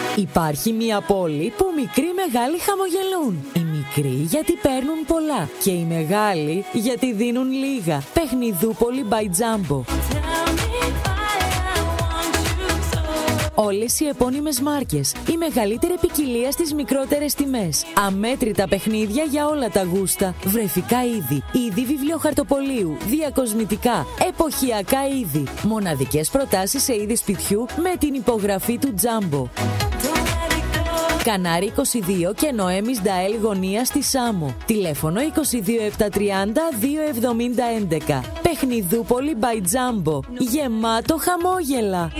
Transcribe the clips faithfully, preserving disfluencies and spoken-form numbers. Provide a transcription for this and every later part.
Υπάρχει μια πόλη που μικροί μεγάλοι χαμογελούν. Οι μικροί γιατί παίρνουν πολλά και οι μεγάλοι γιατί δίνουν λίγα. Παιχνιδούπολη by Jumbo. Όλες οι επώνυμες μάρκες, η μεγαλύτερη ποικιλία στις μικρότερες τιμές. Αμέτρητα παιχνίδια για όλα τα γούστα. Βρεφικά είδη, είδη βιβλιοχαρτοπολίου, διακοσμητικά, εποχιακά είδη. Μοναδικές προτάσεις σε είδη σπιτιού με την υπογραφή του Jumbo. Κανάρι είκοσι δύο και Νοέμις Νταέλ γωνία στη Σάμο. Τηλέφωνο είκοσι δύο επτακόσια τριάντα δύο εβδομήντα έντεκα. Παιχνιδούπολη by Jumbo. Γεμάτο χαμόγελα.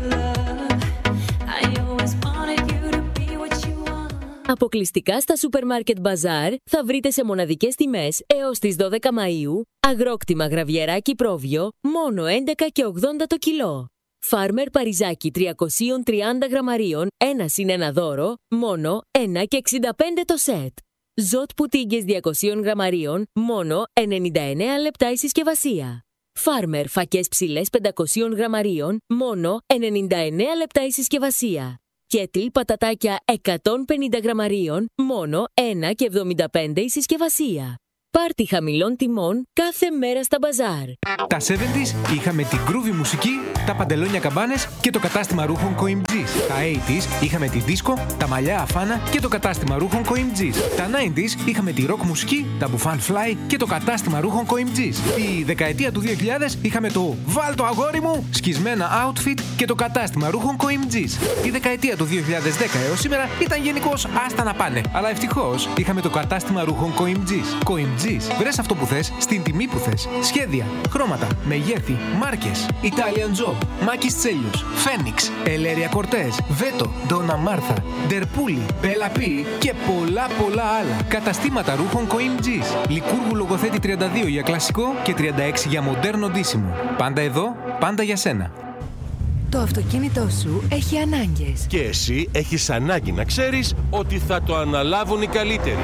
Αποκλειστικά στα Supermarket Bazaar θα βρείτε σε μοναδικές τιμές έως τις δώδεκα Μαΐου αγρόκτημα γραβιεράκι πρόβιο μόνο έντεκα και ογδόντα το κιλό. Φάρμερ παριζάκι τριακόσια τριάντα γραμμαρίων ένα συν ένα δώρο μόνο ένα και εξήντα πέντε το σετ. Ζωτ πουτίγκες διακόσια γραμμαρίων μόνο ενενήντα εννέα λεπτά η συσκευασία. Φάρμερ φακές ψηλές πεντακόσια γραμμαρίων μόνο ενενήντα εννέα λεπτά η συσκευασία. Κέτλ πατατάκια εκατόν πενήντα γραμμαρίων μόνο ένα και εβδομήντα πέντε η συσκευασία. Πάρτι χαμηλών τιμών κάθε μέρα στα μπαζάρ. Τα εβδομήντα είχαμε την groovy μουσική, τα παντελόνια καμπάνες και το κατάστημα ρούχων Coimgis. Τα ογδόντα είχαμε τη δίσκο, τα μαλλιά αφάνα και το κατάστημα ρούχων Coimgis. Τα ενενήντα είχαμε τη rock μουσική, τα μπουφάν fly και το κατάστημα ρούχων Coimgis. Τη δεκαετία του δύο χιλιάδες είχαμε το «Βάλ το αγόρι μου» σκισμένα outfit και το κατάστημα ρούχων Coimgis. Η δεκαετία του δύο χιλιάδες δέκα έως σήμερα ήταν γενικώς άστα να πάνε. Αλλά ευτυχώς είχαμε το κατάστημα ρούχων Coimgis. Coimgis. Βρες αυτό που θες, στην τιμή που θες. Σχέδια, χρώματα, μεγέθη, μάρκες. Italian Job, Μάκης Τσέλιος, Φένιξ, Ελέρια Κορτές, Βέτο, Ντόνα Μάρθα, Ντερπούλη, Μπελαπή και πολλά πολλά άλλα. Καταστήματα ρούχων Coimgis. Λικούργου Λογοθέτη τριάντα δύο για κλασικό και τριάντα έξι για μοντέρνο ντύσιμο. Πάντα εδώ, πάντα για σένα. Το αυτοκίνητό σου έχει ανάγκες. Και εσύ έχεις ανάγκη να ξέρεις ότι θα το αναλάβουν οι καλύτεροι.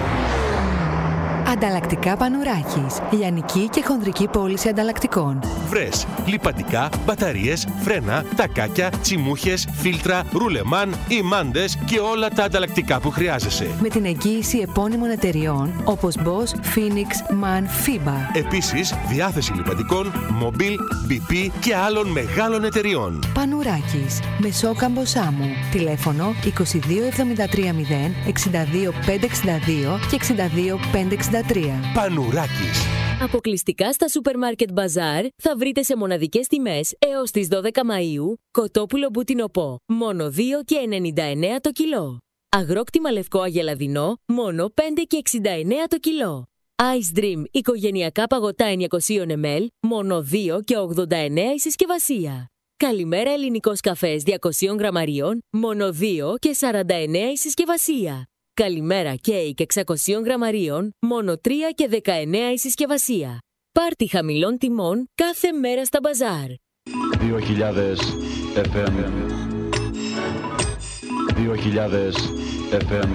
Ανταλλακτικά Πανουράκης. Λιανική και χονδρική πώληση ανταλλακτικών. Βρες λιπαντικά, μπαταρίες, φρένα, τακάκια, τσιμούχες, φίλτρα, ρουλεμάν, ημάντες και όλα τα ανταλλακτικά που χρειάζεσαι. Με την εγγύηση επώνυμων εταιριών όπως Bosch, Phoenix, MAN, φίμπα. Επίσης, διάθεση λιπαντικών, Mobil, μπι πι και άλλων μεγάλων εταιριών. Πανουράκης. Μεσόκαμπο Σάμου. Τηλέφωνο είκοσι δύο εβδομήντα τρία μηδέν εξήντα δύο πεντακόσια εξήντα δύο και εξήντα δύο πεντακόσια εξήντα τρία. Πανουράκης. Αποκλειστικά στα Supermarket Bazaar θα βρείτε σε μοναδικές τιμές έως τις δώδεκα Μαΐου κοτόπουλο μπουτινοπό μόνο δύο και ενενήντα εννέα το κιλό. Αγρόκτημα λευκό αγελαδινό μόνο πέντε και εξήντα εννέα το κιλό. Ice Dream οικογενειακά παγωτά εννιακόσια μιλιλίτρων μόνο δύο και ογδόντα εννέα η συσκευασία. Καλημέρα ελληνικός καφές διακόσια γραμμαρίων μόνο δύο και σαράντα εννέα η συσκευασία. Καλημέρα κέικ εξακόσια γραμμαρίων μόνο τρία και δεκαεννέα η συσκευασία. Πάρτι χαμηλών τιμών κάθε μέρα στα μπαζάρ. δύο χιλιάδες εφ εμ δύο χιλιάδες εφ εμ.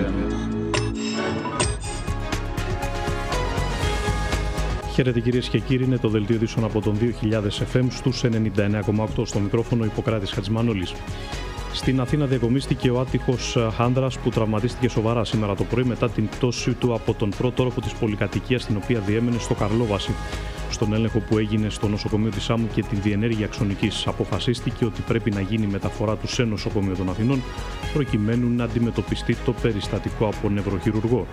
Χαίρετε κυρίες και κύριοι, είναι το δελτίο ειδήσεων από τον δύο χιλιάδες εφ εμ στους ενενήντα εννέα κόμμα οκτώ. Στο μικρόφωνο Ιπποκράτης Χατζημανόλης. Στην Αθήνα διακομίστηκε ο άτυχος άνδρας που τραυματίστηκε σοβαρά σήμερα το πρωί μετά την πτώση του από τον πρώτο όροφο της πολυκατοικίας στην οποία διέμενε στο Καρλόβαση. Στον έλεγχο που έγινε στο νοσοκομείο της Σάμου και την διενέργεια αξονικής, αποφασίστηκε ότι πρέπει να γίνει μεταφορά του σε νοσοκομείο των Αθηνών προκειμένου να αντιμετωπιστεί το περιστατικό από νευροχειρουργό.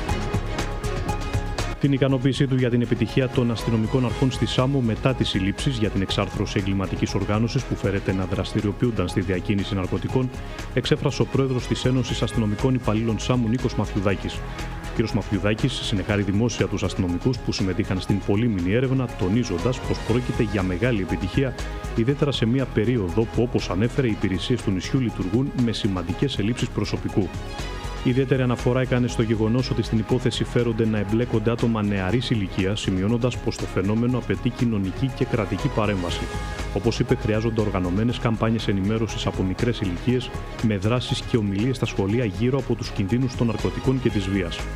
Την ικανοποίησή του για την επιτυχία των αστυνομικών αρχών στη Σάμο μετά τις συλλήψεις για την εξάρθρωση εγκληματικής οργάνωσης που φέρεται να δραστηριοποιούνταν στη διακίνηση ναρκωτικών, εξέφρασε ο πρόεδρος της Ένωσης Αστυνομικών Υπαλλήλων Σάμου, Νίκος Μαθιουδάκης. Ο κ. Μαθιουδάκης συνεχάρει δημόσια τους αστυνομικούς που συμμετείχαν στην πολύμηνη έρευνα, τονίζοντας πως πρόκειται για μεγάλη επιτυχία, ιδιαίτερα σε μια περίοδο που, όπως ανέφερε, οι υπηρεσίες του νησιού λειτουργούν με σημαντικές ελλείψεις προσωπικού. Ιδιαίτερη αναφορά έκανε στο γεγονός ότι στην υπόθεση φέρονται να εμπλέκονται άτομα νεαρής ηλικίας, σημειώνοντας πως το φαινόμενο απαιτεί κοινωνική και κρατική παρέμβαση. Όπως είπε, χρειάζονται οργανωμένες καμπάνιες ενημέρωσης από μικρές ηλικίες, με δράσεις και ομιλίες στα σχολεία γύρω από τους κινδύνους των ναρκωτικών και της βίας.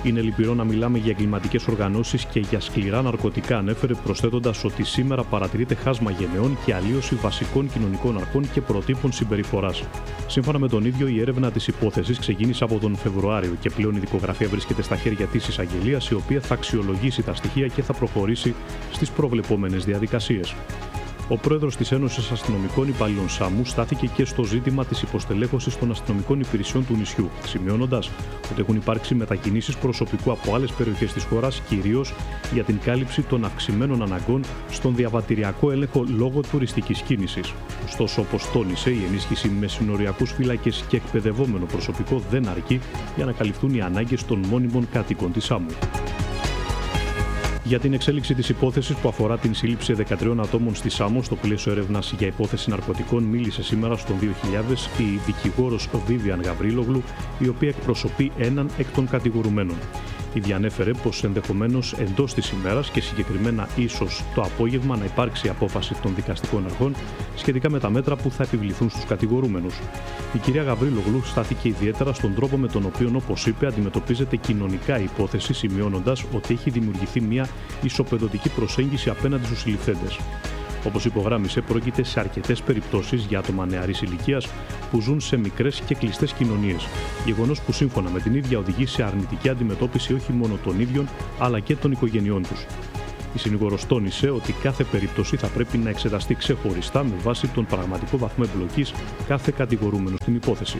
Είναι λυπηρό να μιλάμε για εγκληματικές οργανώσεις και για σκληρά ναρκωτικά, ανέφερε, προσθέτοντας ότι σήμερα παρατηρείται χάσμα γενεών και αλλίωση βασικών κοινωνικών αρχών και προτύπων συμπεριφοράς. Σύμφωνα με τον ίδιο, η έρευνα της υπόθεσης ξεκίνησε από τον Φεβρουάριο και πλέον η δικογραφία βρίσκεται στα χέρια της εισαγγελίας, η οποία θα αξιολογήσει τα στοιχεία και θα προχωρήσει στις προβλεπόμενες διαδικασίες. Ο πρόεδρος της Ένωσης Αστυνομικών Υπαλλήλων ΣΑΜΟΥ στάθηκε και στο ζήτημα της υποστελέχωσης των αστυνομικών υπηρεσιών του νησιού, σημειώνοντας ότι έχουν υπάρξει μετακινήσεις προσωπικού από άλλες περιοχές της χώρας, κυρίως για την κάλυψη των αυξημένων αναγκών στον διαβατηριακό έλεγχο λόγω τουριστικής κίνησης. Ωστόσο, όπως τόνισε, η ενίσχυση με συνοριακούς φύλακες και εκπαιδευόμενο προσωπικό δεν αρκεί για να καλυφθούν οι ανάγκες των μόνιμων κατοίκων της ΣΑΜΟΥ. Για την εξέλιξη της υπόθεσης που αφορά την σύλληψη δεκατρείων ατόμων στη Σάμο στο πλαίσιο έρευνας για υπόθεση ναρκωτικών, μίλησε σήμερα στον δύο χιλιάδες η δικηγόρος Βίβιαν Γαβρίλογλου, η οποία εκπροσωπεί έναν εκ των κατηγορουμένων. Ήδη ανέφερε πως ενδεχομένως εντός της ημέρας και συγκεκριμένα ίσως το απόγευμα να υπάρξει απόφαση των δικαστικών αρχών σχετικά με τα μέτρα που θα επιβληθούν στους κατηγορούμενους. Η κυρία Γαβρίλογλου στάθηκε ιδιαίτερα στον τρόπο με τον οποίο, όπως είπε, αντιμετωπίζεται κοινωνικά η υπόθεση, σημειώνοντας ότι έχει δημιουργηθεί μια ισοπεδωτική προσέγγιση απέναντι στους συλληφθέντες. Όπως υπογράμμισε, πρόκειται σε αρκετές περιπτώσεις για άτομα νεαρής ηλικίας που ζουν σε μικρές και κλειστές κοινωνίες. Γεγονός που σύμφωνα με την ίδια οδηγεί σε αρνητική αντιμετώπιση όχι μόνο των ίδιων αλλά και των οικογενειών τους. Η συνήγορος τόνισε ότι κάθε περίπτωση θα πρέπει να εξεταστεί ξεχωριστά με βάση τον πραγματικό βαθμό εμπλοκής κάθε κατηγορούμενου στην υπόθεση.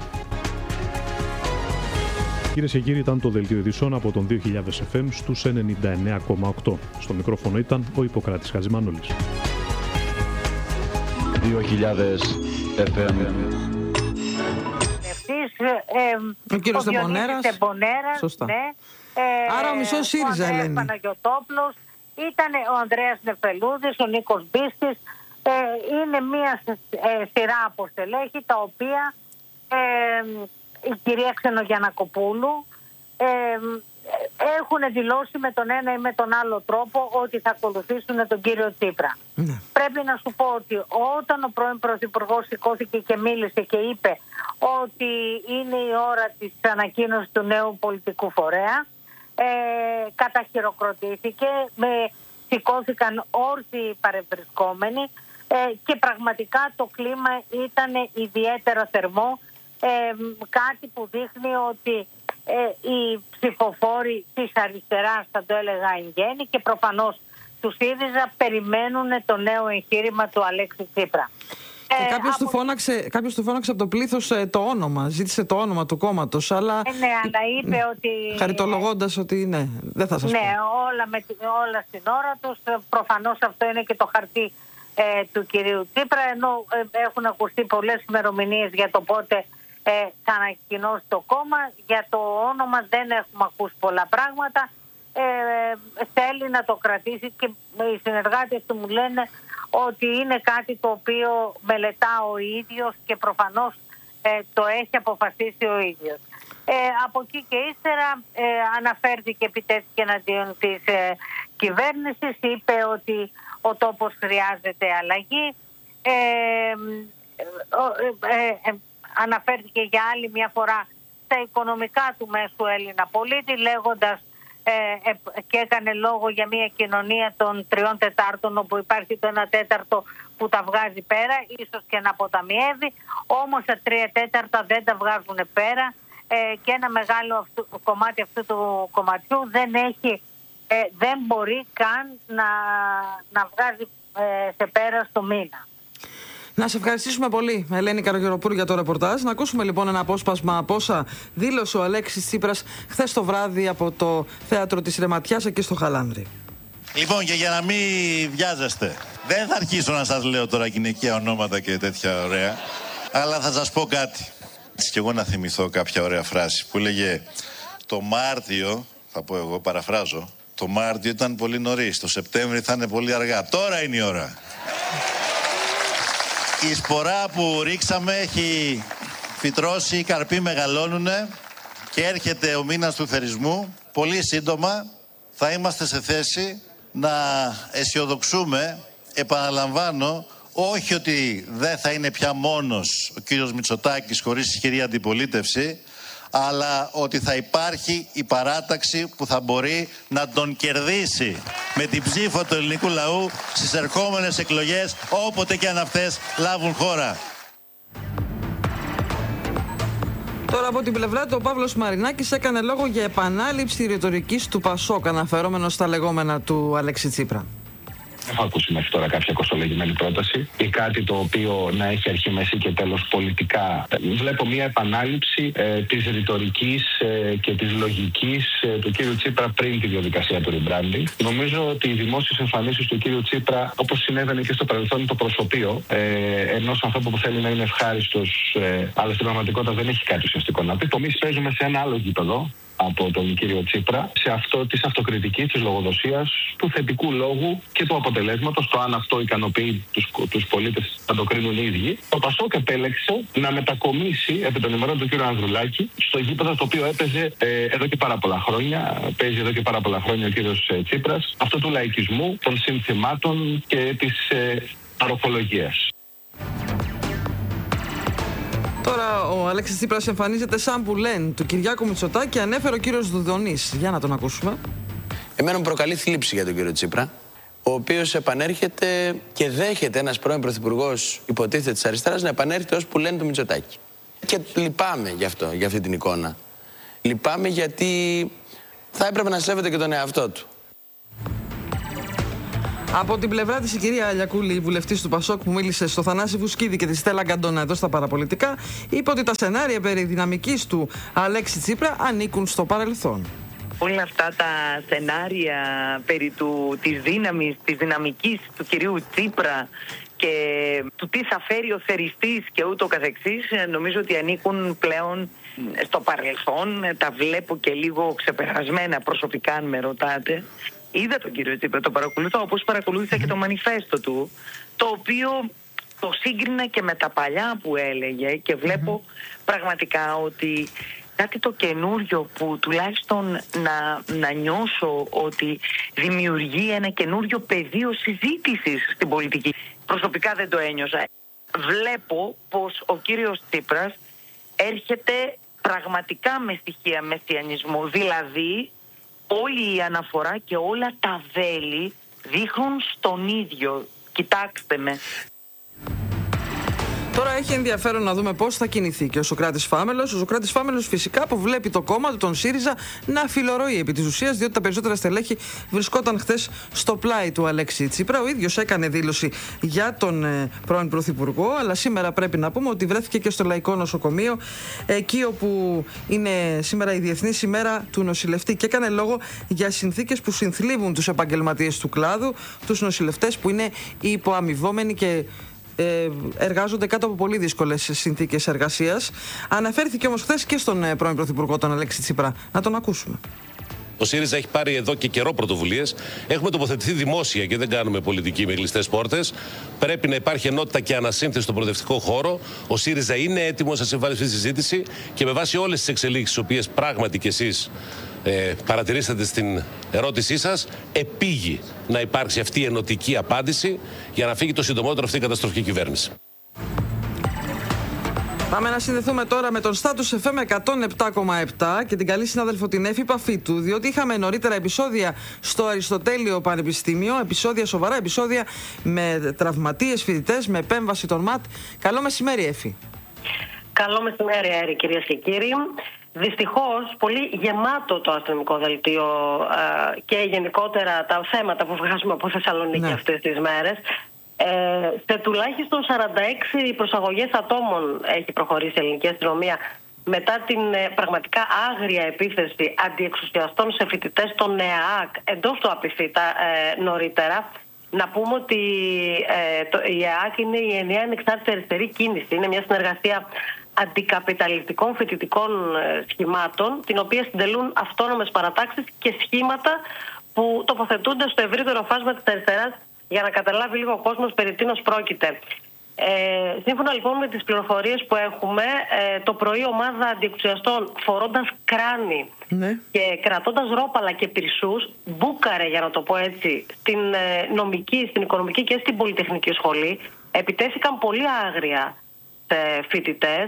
Κυρίες και κύριοι, ήταν το Δελτίο Ειδήσεων από τον δύο χιλιάδες εφ εμ στους ενενήντα εννέα κόμμα οκτώ. Στο μικρόφωνο ήταν ο Ιπποκράτης Χατζημανόλης. δύο χιλιάδες εφ εμ. Ο κύριος Τεμπονέρας. Σωστά. Ναι. Ε, Άρα ο μισός ΣΥΡΙΖΑ, Ελένη. Ο Παναγιωτόπουλος, ήταν ο Ανδρέας Νεφελούδης, ο Νίκος Μπίστης. Ε, είναι μία ε, σειρά από στελέχη τα οποία ε, η κυρία Ξενογιαννακοπούλου ε, έχουν δηλώσει με τον ένα ή με τον άλλο τρόπο ότι θα ακολουθήσουν τον κύριο Τσίπρα. Ναι. Πρέπει να σου πω ότι όταν ο πρώην Πρωθυπουργός σηκώθηκε και μίλησε και είπε ότι είναι η ώρα της ανακοίνωσης του νέου πολιτικού φορέα, ε, καταχειροκροτήθηκε, με, σηκώθηκαν όρθιοι παρευρισκόμενοι ε, και πραγματικά το κλίμα ήταν ιδιαίτερα θερμό, ε, κάτι που δείχνει ότι Ε, οι ψηφοφόροι της αριστεράς, θα το έλεγα εν γέννη, και προφανώς του ΣΥΡΙΖΑ περιμένουν το νέο εγχείρημα του Αλέξη Τσίπρα. Και ε, κάποιος, από... του φώναξε, κάποιος του φώναξε από το πλήθος ε, το όνομα, ζήτησε το όνομα του κόμματος, αλλά... Ε, ναι, αλλά είπε ε, ότι... Χαριτολογώντας ότι ναι, δεν θα σας ναι, πω. Ναι, όλα, με, όλα στην ώρα τους, προφανώς αυτό είναι και το χαρτί ε, του κυρίου Τσίπρα, ενώ ε, έχουν ακουστεί πολλές ημερομηνίες για το πότε Ε, θα ανακοινώσει το κόμμα. Για το όνομα δεν έχουμε ακούσει πολλά πράγματα. Ε, θέλει να το κρατήσει και οι συνεργάτες του μου λένε ότι είναι κάτι το οποίο μελετά ο ίδιος και προφανώς ε, το έχει αποφασίσει ο ίδιος. Ε, από εκεί και ύστερα ε, αναφέρθηκε, επιτέθηκε εναντίον της ε, κυβέρνησης, είπε ότι ο τόπος χρειάζεται αλλαγή. Ε, ε, ε, ε, Αναφέρθηκε για άλλη μια φορά στα οικονομικά του μέσου Έλληνα πολίτη, λέγοντας ε, ε, και έκανε λόγο για μια κοινωνία των τριών τετάρτων, όπου υπάρχει το ένα τέταρτο που τα βγάζει πέρα, ίσως και να αποταμιεύει, όμως τα τρία τέταρτα δεν τα βγάζουν πέρα ε, και ένα μεγάλο αυτού, κομμάτι αυτού του κομματιού δεν έχει, ε, δεν μπορεί καν να, να βγάζει ε, σε πέρα στο μήνα. Να σε ευχαριστήσουμε πολύ, Ελένη Καραγεροπούλου, για το ρεπορτάζ. Να ακούσουμε λοιπόν ένα απόσπασμα από όσα δήλωσε ο Αλέξης Τσίπρας χθες το βράδυ από το θέατρο της Ρεματιάς εκεί στο Χαλάνδρι. Λοιπόν, και για να μην βιάζεστε, δεν θα αρχίσω να σας λέω τώρα γυναικεία ονόματα και τέτοια ωραία, αλλά θα σας πω κάτι. Έτσι κι εγώ να θυμηθώ κάποια ωραία φράση που λέγε το Μάρτιο, θα πω εγώ, παραφράζω, το Μάρτιο ήταν πολύ νωρίς, το Σεπτέμβρη θα είναι πολύ αργά. Τώρα είναι η ώρα. Η σπορά που ρίξαμε έχει φυτρώσει, οι καρποί μεγαλώνουνε και έρχεται ο μήνας του θερισμού. Πολύ σύντομα θα είμαστε σε θέση να αισιοδοξούμε, επαναλαμβάνω, όχι ότι δεν θα είναι πια μόνος ο κύριος Μητσοτάκης χωρίς ισχυρή αντιπολίτευση, αλλά ότι θα υπάρχει η παράταξη που θα μπορεί να τον κερδίσει με την ψήφο του ελληνικού λαού στις ερχόμενες εκλογές, όποτε και αν αυτές λάβουν χώρα. Τώρα από την πλευρά του ο Παύλος Μαρινάκης έκανε λόγο για επανάληψη ρητορικής του Πασόκ, αναφερόμενο στα λεγόμενα του Αλέξη Τσίπρα. Δεν έχω ακούσει μέχρι τώρα κάποια κοστολογημένη πρόταση ή κάτι το οποίο να έχει αρχή, μέση και τέλος πολιτικά. Βλέπω μια επανάληψη ε, της ρητορικής ε, και της λογικής ε, του κύριου Τσίπρα πριν τη διαδικασία του rebranding. Νομίζω ότι οι δημόσιες εμφανίσεις του κύριου Τσίπρα, όπως συνέβαινε και στο παρελθόν, το προσωπείο ε, ενός ανθρώπου που θέλει να είναι ευχάριστος, ε, αλλά στην πραγματικότητα δεν έχει κάτι ουσιαστικό να πει. Εμείς παίζουμε σε ένα άλλο γήπεδο από τον κύριο Τσίπρα, σε αυτό της αυτοκριτικής, της λογοδοσίας, του θετικού λόγου και του αποτελέσματος, το αν αυτό ικανοποιεί τους, τους πολίτες θα το κρίνουν οι ίδιοι. Το Πασόκ επέλεξε να μετακομίσει επί των ημερών του κύριου Ανδρουλάκη στο γήπεδο το οποίο έπαιζε ε, εδώ και πάρα πολλά χρόνια, παίζει εδώ και πάρα πολλά χρόνια ο κύριος ε, Τσίπρας, αυτό του λαϊκισμού, των συνθημάτων και της ε, παροχολογίας. Τώρα ο Αλέξης Τσίπρας εμφανίζεται σαν που λένε του Κυριάκου Μητσοτάκη και ανέφερε ο κύριος Δουδονής. Για να τον ακούσουμε. Εμένα μου προκαλεί θλίψη για τον κύριο Τσίπρα, ο οποίος επανέρχεται και δέχεται ένας πρώην πρωθυπουργός, υποτίθεται της αριστεράς, να επανέρχεται ως που λένε του Μητσοτάκη. Και λυπάμαι γι' αυτό, για αυτή την εικόνα. Λυπάμαι γιατί θα έπρεπε να σέβεται και τον εαυτό του. Από την πλευρά της η κυρία Αλιακούλη, η βουλευτής του Πασόκ που μίλησε στο Θανάση Βουσκίδη και τη Στέλλα Γκαντόνα εδώ στα παραπολιτικά, είπε ότι τα σενάρια περί δυναμικής του Αλέξη Τσίπρα ανήκουν στο παρελθόν. Όλα αυτά τα σενάρια περί του, της δύναμης, της δυναμικής του κυρίου Τσίπρα και του τι θα φέρει ο θεριστής και ούτω καθεξής, νομίζω ότι ανήκουν πλέον στο παρελθόν. Τα βλέπω και λίγο ξεπερασμένα προσωπικά, αν με ρωτάτε. Είδα τον κύριο Τσίπρα, το παρακολουθώ, όπως παρακολούθησα και το μανιφέστο του, το οποίο το σύγκρινα και με τα παλιά που έλεγε και βλέπω πραγματικά ότι κάτι το καινούριο που τουλάχιστον να, να νιώσω ότι δημιουργεί ένα καινούριο πεδίο συζήτησης στην πολιτική. Προσωπικά δεν το ένιωσα. Βλέπω πως ο κύριος Τσίπρας έρχεται πραγματικά με στοιχεία μεσιανισμού, δηλαδή όλη η αναφορά και όλα τα βέλη δείχνουν στον ίδιο. Κοιτάξτε με. Τώρα έχει ενδιαφέρον να δούμε πώς θα κινηθεί και ο Σωκράτης Φάμελος. Ο Σωκράτης Φάμελος φυσικά που βλέπει το κόμμα του, τον ΣΥΡΙΖΑ, να φιλορροεί επί της ουσίας, διότι τα περισσότερα στελέχη βρισκόταν χθες στο πλάι του Αλέξη Τσίπρα. Ο ίδιος έκανε δήλωση για τον ε, πρώην Πρωθυπουργό, αλλά σήμερα πρέπει να πούμε ότι βρέθηκε και στο Λαϊκό Νοσοκομείο, εκεί όπου είναι σήμερα η Διεθνής ημέρα του νοσηλευτή, και έκανε λόγο για συνθήκες που συνθλίβουν τους επαγγελματίες του κλάδου, τους νοσηλευτές που είναι υποαμοιβόμενοι και Ε, εργάζονται κάτω από πολύ δύσκολες συνθήκες εργασίας. Αναφέρθηκε όμως χθες και στον ε, πρώην Πρωθυπουργό, τον Αλέξη Τσίπρα. Να τον ακούσουμε. Ο ΣΥΡΙΖΑ έχει πάρει εδώ και καιρό πρωτοβουλίες. Έχουμε τοποθετηθεί δημόσια και δεν κάνουμε πολιτική με κλειστές πόρτες. Πρέπει να υπάρχει ενότητα και ανασύνθεση στον προοδευτικό χώρο. Ο ΣΥΡΙΖΑ είναι έτοιμος να συμβάλλει στη συζήτηση και με βάση όλες τις εξελίξεις, τις οποίες πράγματι κι εσείς ε, παρατηρήσατε στην ερώτησή σας, επήγει να υπάρξει αυτή η ενωτική απάντηση για να φύγει το συντομότερο αυτή η καταστροφική κυβέρνηση. Πάμε να συνδεθούμε τώρα με τον Status εφ εμ εκατόν επτά κόμμα επτά και την καλή συνάδελφο την Εύη Παφίτου, διότι είχαμε νωρίτερα επεισόδια στο Αριστοτέλειο Πανεπιστήμιο, επεισόδια σοβαρά, επεισόδια με τραυματίες φοιτητές, με επέμβαση των ΜΑΤ. Καλό μεσημέρι, Εύη. Καλό μεσημέρι, Έρη, κυρίες και κύριοι. Δυστυχώς, πολύ γεμάτο το αστυνομικό δελτίο ε, και γενικότερα τα θέματα που βγάζουμε από Θεσσαλονίκη ναι. αυτές τις μέρες. Ε, σε τουλάχιστον σαράντα έξι προσαγωγές ατόμων έχει προχωρήσει η ελληνική αστυνομία μετά την ε, πραγματικά άγρια επίθεση αντιεξουσιαστών σε φοιτητές των ΕΑΑΚ εντός του ΑΠΙΦΙΤΑ ε, νωρίτερα. Να πούμε ότι ε, το, η ΕΑΑΚ είναι η ενιαία ανεξάρτητη αριστερή κίνηση. Είναι μια συνεργασία αντικαπιταλιστικών φοιτητικών ε, σχημάτων, την οποία συντελούν αυτόνομες παρατάξεις και σχήματα που τοποθετούνται στο ευρύτερο φάσμα της αριστεράς, για να καταλάβει λίγο ο κόσμος περί τίνος πρόκειται. Ε, σύμφωνα λοιπόν με τις πληροφορίες που έχουμε, ε, το πρωί ομάδα αντιεξουσιαστών φορώντας κράνη ναι. και κρατώντας ρόπαλα και πυρσούς μπούκαρε, για να το πω έτσι, στην ε, νομική, στην οικονομική και στην πολυτεχνική σχολή. Επιτέθηκαν πολύ άγρια σε φοιτητές.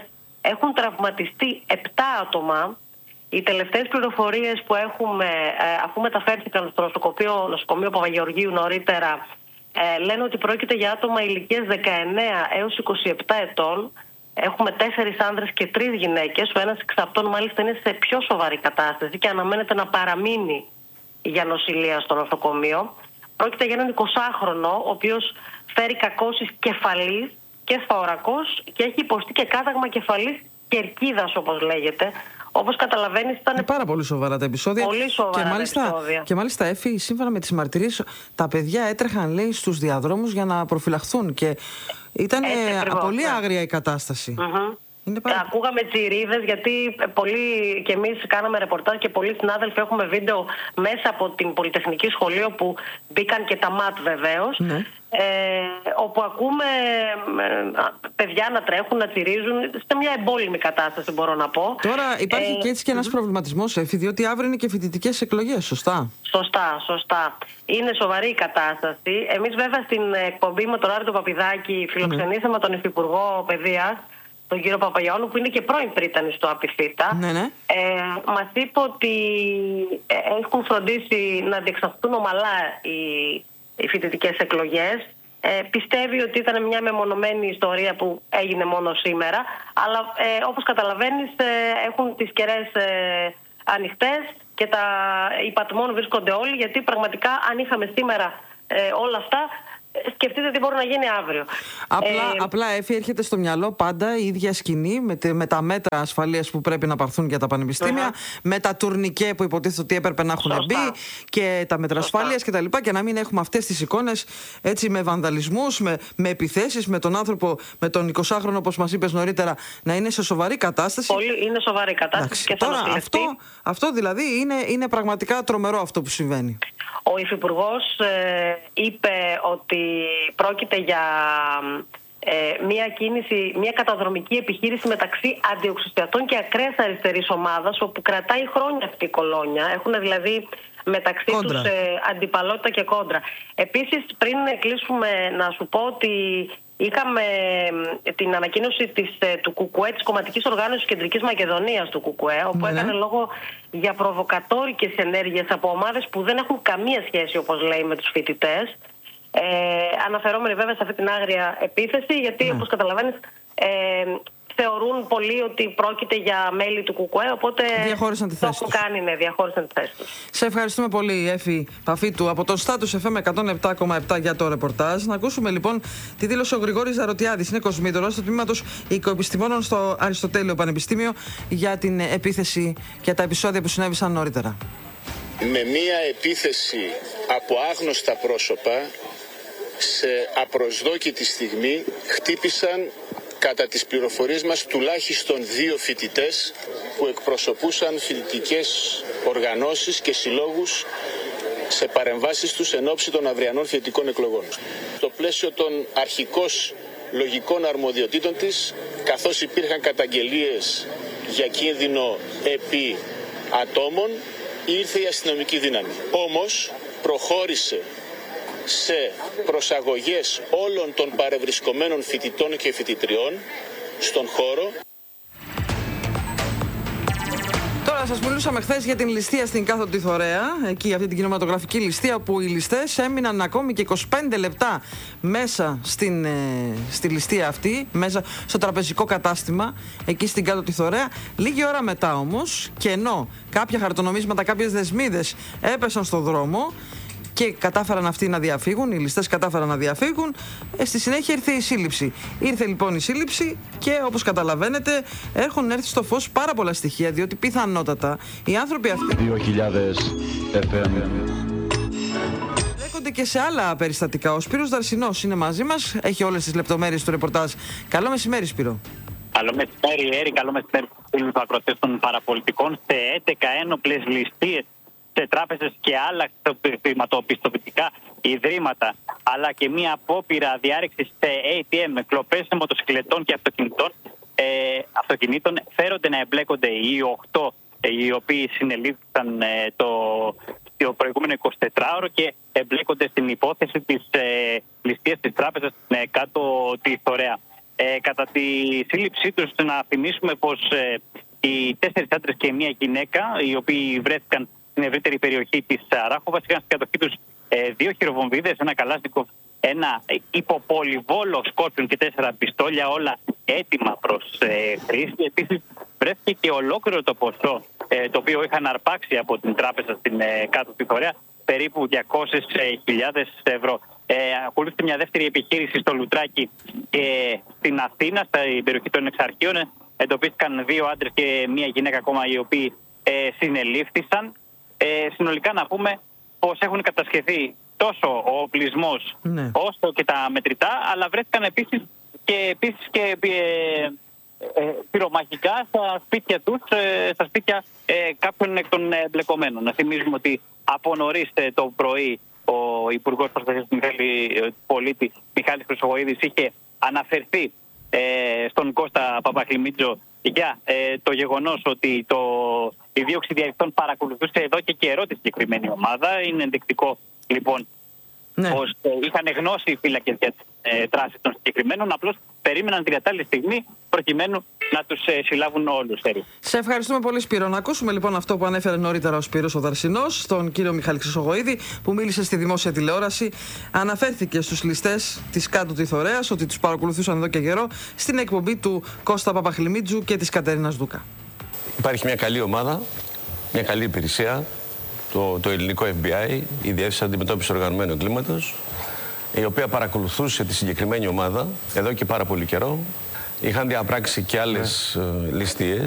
Έχουν τραυματιστεί επτά άτομα. Οι τελευταίες πληροφορίες που έχουμε, αφού μεταφέρθηκαν στο νοσοκομείο, νοσοκομείο Παπαγεωργίου νωρίτερα, λένε ότι πρόκειται για άτομα ηλικίας δεκαεννέα έως είκοσι επτά ετών. Έχουμε τέσσερις άνδρες και τρεις γυναίκες. Ο ένας εξ αυτών μάλιστα είναι σε πιο σοβαρή κατάσταση και αναμένεται να παραμείνει για νοσηλεία στο νοσοκομείο. Πρόκειται για έναν εικοσάχρονο, ο οποίος φέρει κακώσεις κεφαλής και σφαωρακός και έχει υποστεί και κάταγμα κεφαλής κερκίδας, όπως λέγεται. Όπως καταλαβαίνεις, ήταν. Είναι πάρα πολύ σοβαρά τα επεισόδια. Πολύ σοβαρά και μάλιστα, τα επεισόδια. Και μάλιστα, Εφη, σύμφωνα με τις μαρτυρίες, τα παιδιά έτρεχαν, λέει, στους διαδρόμους για να προφυλαχθούν. Και ήταν πολύ ναι. άγρια η κατάσταση. Mm-hmm. Είναι πάρα... Ακούγαμε τσιρίδες, γιατί πολλοί και εμείς κάναμε ρεπορτάζ και πολλοί συνάδελφοι έχουμε βίντεο μέσα από την Πολυτεχνική Σχολείο που μπήκαν και τα ΜΑΤ βεβαίως. Ναι. Ε, όπου ακούμε ε, παιδιά να τρέχουν, να τσιρίζουν σε μια εμπόλεμη κατάσταση, μπορώ να πω. Τώρα υπάρχει ε, και έτσι και ένας mm-hmm. προβληματισμός, Εφη, διότι αύριο είναι και φοιτητικές εκλογές, σωστά? Σωστά, σωστά. Είναι σοβαρή η κατάσταση. Εμείς βέβαια στην εκπομπή με τον Άρη τον Παπηδάκη φιλοξενήσαμε mm. τον Υφυπουργό Παιδείας, τον κύριο Παπαγιάννου, που είναι και πρώην πρίτανης στο ΑΠΙΦΙΤΑ. Ναι, ναι. Ε, μας είπε ότι έχουν φροντίσει να διεξαχθούν ομαλά οι, οι φοιτητικές εκλογές. Ε, πιστεύει ότι ήταν μια μεμονωμένη ιστορία που έγινε μόνο σήμερα, αλλά ε, όπως καταλαβαίνεις ε, έχουν τις κεραίες ε, ανοιχτές και τα υπατμών βρίσκονται όλοι, γιατί πραγματικά αν είχαμε σήμερα ε, όλα αυτά, σκεφτείτε τι μπορεί να γίνει αύριο. Απλά, ε, απλά Εφη, έρχεται στο μυαλό πάντα η ίδια σκηνή με, τε, με τα μέτρα ασφαλείας που πρέπει να πάρθουν για τα πανεπιστήμια, uh-huh. με τα τουρνικέ που υποτίθεται ότι έπρεπε να έχουν Σωστά. μπει και τα μέτρα ασφαλείας κτλ. Και, και να μην έχουμε αυτές τις εικόνες έτσι με βανδαλισμούς, με, με επιθέσεις, με τον άνθρωπο, με τον εικοσάχρονο, όπως μας είπες νωρίτερα, να είναι σε σοβαρή κατάσταση. Πολύ, είναι σοβαρή κατάσταση. Και τώρα αυτό, αυτό δηλαδή είναι, είναι πραγματικά τρομερό αυτό που συμβαίνει. Ο Υφυπουργός ε, είπε ότι πρόκειται για ε, μια κίνηση, μια καταδρομική επιχείρηση μεταξύ αντιοξυστιατών και ακραίας αριστερής ομάδας, όπου κρατάει χρόνια αυτή η κολόνια. Έχουν δηλαδή μεταξύ κόντρα. τους ε, αντιπαλότητα και κόντρα. Επίσης, πριν κλείσουμε, να σου πω ότι είχαμε την ανακοίνωση της, του ΚΚΕ, της Κομματικής Οργάνωσης Κεντρικής Μακεδονίας του ΚΚΕ, όπου ναι. έκανε λόγο για προβοκατόρικες ενέργειες από ομάδες που δεν έχουν καμία σχέση, όπως λέει, με τους φοιτητές. Ε, αναφερόμενοι βέβαια σε αυτή την άγρια επίθεση, γιατί ναι. όπως καταλαβαίνεις ε, θεωρούν πολλοί ότι πρόκειται για μέλη του ΚΚΕ, οπότε διαχώρισαν τη θέση το έχουν κάνει, ναι, διαχώρισαν τη θέση τους. Σε ευχαριστούμε πολύ, Εφη Παφίτου, από το Status εφ εμ εκατόν επτά κόμμα επτά για το ρεπορτάζ. Να ακούσουμε λοιπόν τη δήλωση ο Γρηγόρης Ζαρωτιάδης, είναι κοσμήτωρας του τμήματος Οικοεπιστημόνων στο Αριστοτέλειο Πανεπιστήμιο, για την επίθεση και τα επεισόδια που συνέβησαν νωρίτερα. Με μία επίθεση από άγνωστα πρόσωπα σε απροσδόκητη στιγμή χτύπησαν, κατά τις πληροφορίες μας, τουλάχιστον δύο φοιτητές που εκπροσωπούσαν φοιτητικές οργανώσεις και συλλόγους σε παρεμβάσεις τους εν ώψη των αυριανών φοιτητικών εκλογών. Στο πλαίσιο των αρχικώς λογικών αρμοδιοτήτων της, καθώς υπήρχαν καταγγελίες για κίνδυνο επί ατόμων, ήρθε η αστυνομική δύναμη. Όμως προχώρησε σε προσαγωγές όλων των παρευρισκομένων φοιτητών και φοιτητριών στον χώρο. Τώρα σας μιλούσαμε χθες για την ληστεία στην Κάθοτη Θωρέα, εκεί αυτή την κινηματογραφική ληστεία, που οι ληστές έμειναν ακόμη και είκοσι πέντε λεπτά μέσα στην, ε, στη ληστεία αυτή, μέσα στο τραπεζικό κατάστημα, εκεί στην Κάθοτη Θωρέα. Λίγη ώρα μετά όμως, και ενώ κάποια χαρτονομίσματα, κάποιες δεσμίδες έπεσαν στο δρόμο και κατάφεραν αυτοί να διαφύγουν, οι ληστές κατάφεραν να διαφύγουν, ε, στη συνέχεια ήρθε η σύλληψη. Ήρθε λοιπόν η σύλληψη και όπως καταλαβαίνετε έχουν έρθει στο φως πάρα πολλά στοιχεία, διότι πιθανότατα οι άνθρωποι αυτοί δύο χιλιάδες εφ εμ και σε άλλα περιστατικά. Ο Σπύρος Δαρσινός είναι μαζί μας, έχει όλες τις λεπτομέρειες του ρεπορτάζ. Καλό μεσημέρι, Σπύρο. Καλό μεσημέρι, Έρη, καλό μεσημέρι στους φίλους του ακροατές των παραπολιτικών. Σε έντεκα ένοπλες ληστείες σε τράπεζες και άλλα χρηματοπιστωτικά ιδρύματα, αλλά και μία απόπειρα διάρρηξης σε έι τι εμ, κλοπές μοτοσυκλετών και αυτοκινητών, ε, αυτοκινήτων, φέρονται να εμπλέκονται οι οκτώ ε, οι οποίοι συνελήφθησαν ε, το, το προηγούμενο εικοσιτετράωρο και εμπλέκονται στην υπόθεση της ε, ληστείας της τράπεζας ε, κάτω τη Θωρέα. Ε, κατά τη σύλληψή τους, να θυμίσουμε πως ε, οι τέσσερις άντρες και μία γυναίκα, οι οποίοι βρέθηκαν στην ευρύτερη περιοχή της Ράχοβας, είχαν στην κατοχή τους ε, δύο χειροβομβίδες, ένα καλάσνικοφ, ένα υποπολιβόλο σκόρπιον και τέσσερα πιστόλια, όλα έτοιμα προς ε, χρήση. Επίσης βρέθηκε και ολόκληρο το ποσό ε, το οποίο είχαν αρπάξει από την τράπεζα στην ε, κάτω τη Θωρέα, περίπου διακόσιες χιλιάδες ευρώ. Ε, ακολούθησε μια δεύτερη επιχείρηση στο Λουτράκι και στην Αθήνα, στην περιοχή των Εξαρχείων. Εντοπίστηκαν δύο άντρες και μία γυναίκα ακόμα, οι οποίοι ε, συνελήφθησαν. Ε, συνολικά να πούμε πως έχουν κατασχεθεί τόσο ο οπλισμός, ναι, όσο και τα μετρητά, αλλά βρέθηκαν επίσης και, επίσης και ε, ε, πυρομαχικά στα σπίτια τους, ε, στα σπίτια ε, κάποιων εκ των εμπλεκομένων. Να θυμίζουμε ότι από νωρίς ε, το πρωί ο Υπουργός Προστασίας του Πολίτη Μιχάλης Χρυσοχοΐδης είχε αναφερθεί ε, στον Κώστα Παπαχλημίτζο για ε, το γεγονός ότι το, η δίωξη διαρρηκτών παρακολουθούσε εδώ και καιρό τη συγκεκριμένη ομάδα. Είναι ενδεικτικό λοιπόν, ναι, πως ε, είχαν γνώση οι φύλακες για τις ε, δράσεις των συγκεκριμένων, απλώς περίμεναν την κατάλληλη στιγμή προκειμένου να τους ε, συλλάβουν όλους. Σε ευχαριστούμε πολύ, Σπύρο. Να ακούσουμε λοιπόν αυτό που ανέφερε νωρίτερα ο Σπύρος ο Δαρσινός, τον κύριο Μιχάλη Χρυσοχοΐδη, που μίλησε στη δημόσια τηλεόραση. Αναφέρθηκε στους ληστές της κάτω τη Θωρέας, ότι τους παρακολουθούσαν εδώ και καιρό, στην εκπομπή του Κώστα Παπαχλημίτζου και της Κατερίνας Δούκα. Υπάρχει μια καλή ομάδα, μια καλή υπηρεσία, το, το ελληνικό Εφ Μπι Άι, η Διεύθυνση Αντιμετώπισης Οργανωμένου Εγκλήματος, η οποία παρακολουθούσε τη συγκεκριμένη ομάδα εδώ και πάρα πολύ καιρό. Είχαν διαπράξει και άλλες ναι. ληστείες.